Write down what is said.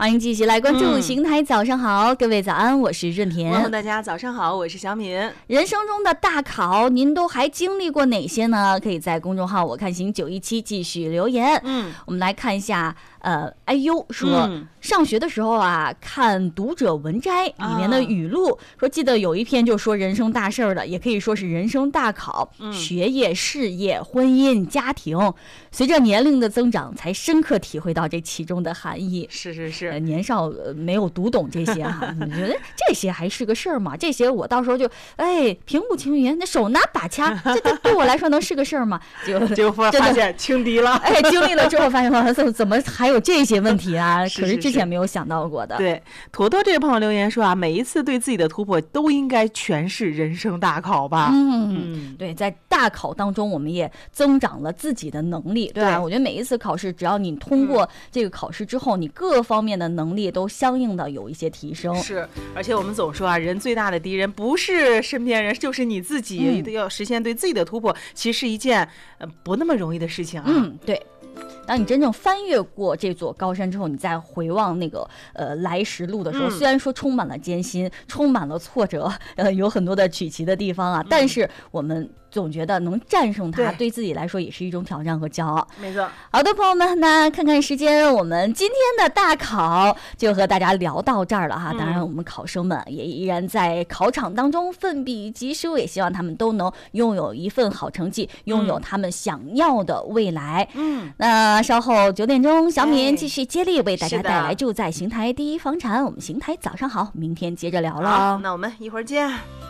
欢迎继续来关注邢台早上好，各位早安，我是润田。 问候大家早上好，我是小敏。 人生中的大考，您都还经历过哪些呢？可以在公众号我看行917继续留言。我们来看一下，哎呦说。上学的时候啊，看《读者文摘》里面的语录，说记得有一篇就说人生大事儿的，也可以说是人生大考，学业、事业、婚姻、家庭，随着年龄的增长，才深刻体会到这其中的含义。 是， 年少没有读懂这些哈，你觉得这些还是个事儿吗？这些我到时候就平步青云，那手拿把掐，这对我来说能是个事儿吗？ 就发现轻敌了。 经历了之后发现怎么还有这些问题啊？可是之前没有想到过的。 对，坨坨这位朋友留言说啊，每一次对自己的突破都应该全是人生大考吧。 对，在大考当中，我们也增长了自己的能力，对吧？我觉得每一次考试，只要你通过这个考试之后，你各方面的能力都相应的有一些提升。 是，而且我们总说啊，人最大的敌人不是身边人，就是你自己。要实现对自己的突破，其实是一件不那么容易的事情啊。 对。当你真正翻越过这座高山之后，你再回望那个来时路的时候，虽然说充满了艰辛，充满了挫折，有很多的曲奇的地方啊，但是我们总觉得能战胜它，对自己来说也是一种挑战和骄傲。 没错。 好的，朋友们，那看看时间，我们今天的大考就和大家聊到这儿了哈。当然，我们考生们也依然在考场当中奋笔疾书，也希望他们都能拥有一份好成绩，拥有他们想要的未来。那稍后9点钟，小敏继续接力为大家带来住在邢台第一房产。我们邢台早上好，明天接着聊了。 那我们一会儿见。